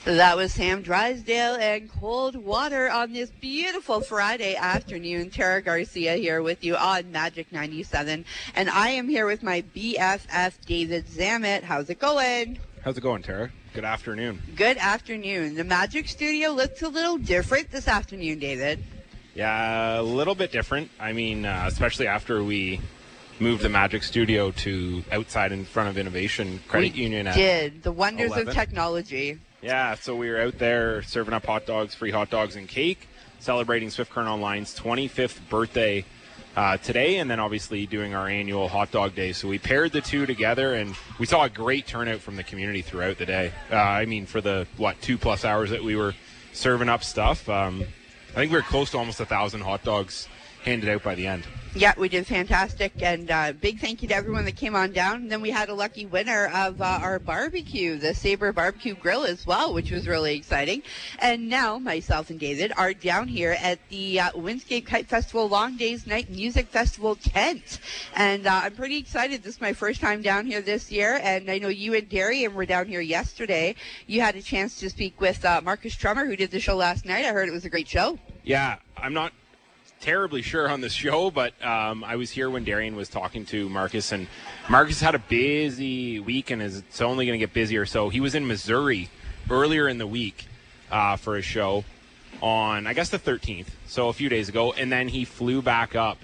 That was Sam Drysdale and Cold Water on this beautiful Friday afternoon. Tara Garcia here with you on Magic 97. And I am here with my BFF, David Zammit. How's it going? How's it going, Tara? Good afternoon. Good afternoon. The Magic Studio looks a little different this afternoon, David. Yeah, a little bit different. I mean, especially after we moved the Magic Studio to outside in front of Innovation Credit Union. Did. The wonders 11. of technology. Yeah, so we were out there serving up hot dogs, free hot dogs and cake, celebrating Swift Current Online's 25th birthday today, and then obviously doing our annual hot dog day. So we paired the two together, and we saw a great turnout from the community throughout the day. For the, 2+ hours that we were serving up stuff. I think we were close to almost 1,000 hot dogs handed out by the end. Yeah, we did fantastic, and big thank you to everyone that came on down. And then we had a lucky winner of our barbecue, the Sabre Barbecue Grill as well, which was really exciting. And now myself and David are down here at the Windscape Kite Festival Long Days Night Music Festival tent. And I'm pretty excited. This is my first time down here this year, and I know you and Darian were down here yesterday. You had a chance to speak with Marcus Trummer, who did the show last night. I heard it was a great show. Yeah, I'm not terribly sure on the show, but I was here when Darian was talking to Marcus, and Marcus had a busy week and it's only going to get busier. So he was in Missouri earlier in the week for a show on, I guess, the 13th, so a few days ago, and then he flew back up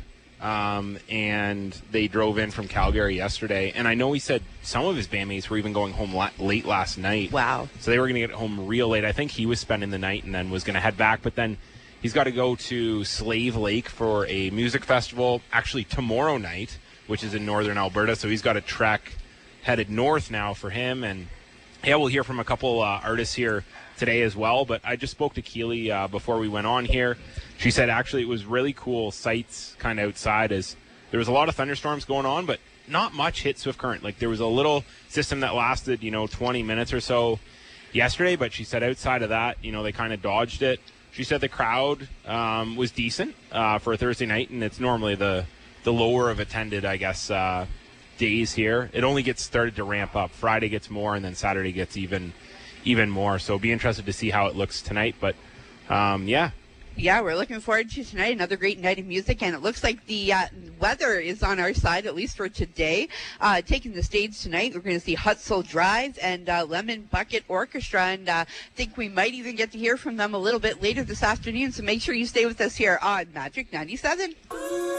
and they drove in from Calgary yesterday. And I know he said some of his bandmates were even going home late last night. Wow. So they were going to get home real late. I think he was spending the night and then was going to head back, but then he's got to go to Slave Lake for a music festival, actually tomorrow night, which is in northern Alberta. So he's got a trek headed north now for him. And yeah, we'll hear from a couple artists here today as well. But I just spoke to Keely before we went on here. She said actually it was really cool sights kind of outside, as there was a lot of thunderstorms going on, but not much hit Swift Current. Like there was a little system that lasted, 20 minutes or so yesterday. But she said outside of that, they kind of dodged it. She said the crowd was decent for a Thursday night, and it's normally the lower of attended, I guess, days here. It only gets started to ramp up. Friday gets more, and then Saturday gets even more. So be interested to see how it looks tonight. But, yeah. Yeah, we're looking forward to tonight, another great night of music, and it looks like the weather is on our side, at least for today. Taking the stage tonight, we're going to see Hutzel Drive and Lemon Bucket Orchestra, and I think we might even get to hear from them a little bit later this afternoon, so make sure you stay with us here on Magic 97.